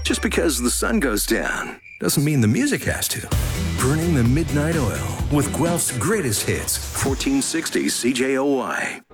Just because the sun goes down doesn't mean the music has to. Burning the Midnight Oil with Guelph's greatest hits. 1460 CJOY.